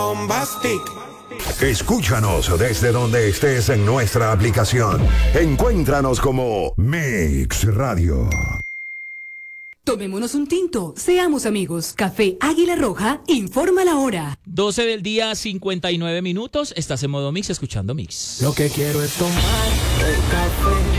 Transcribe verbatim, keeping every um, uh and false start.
Bombastic. Escúchanos desde donde estés en nuestra aplicación. Encuéntranos como Mix Radio. Tomémonos un tinto, seamos amigos. Café Águila Roja, informa la hora. doce del día, cincuenta y nueve minutos. Estás en modo Mix, escuchando Mix. Lo que quiero es tomar el café